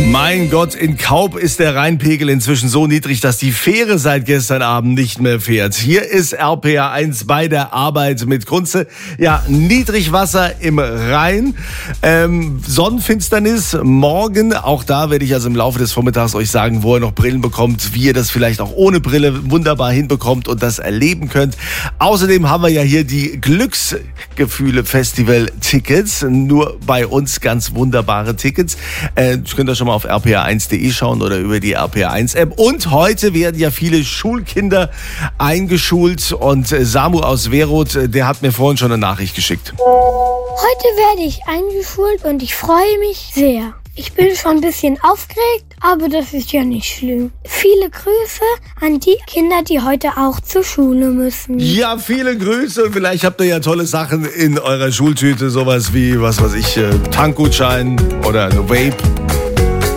Mein Gott, in Kaub ist der Rheinpegel inzwischen so niedrig, dass die Fähre seit gestern Abend nicht mehr fährt. Hier ist RPA 1 bei der Arbeit mit Kunze. Ja, Niedrigwasser im Rhein, Sonnenfinsternis morgen. Auch da werde ich also im Laufe des Vormittags euch sagen, wo ihr noch Brillen bekommt, wie ihr das vielleicht auch ohne Brille wunderbar hinbekommt und das erleben könnt. Außerdem haben wir ja hier die Glücksgefühle-Festival-Tickets. Nur bei uns ganz wunderbare Tickets. Könnt ihr schon mal auf rpa1.de schauen oder über die RPA1-App. Und heute werden ja viele Schulkinder eingeschult. Und Samu aus Weroth, der hat mir vorhin schon eine Nachricht geschickt. Heute werde ich eingeschult und ich freue mich sehr. Ich bin schon ein bisschen aufgeregt, aber das ist ja nicht schlimm. Viele Grüße an die Kinder, die heute auch zur Schule müssen. Ja, viele Grüße. Und vielleicht habt ihr ja tolle Sachen in eurer Schultüte. Sowas wie, was weiß ich, Tankgutschein oder eine Vape.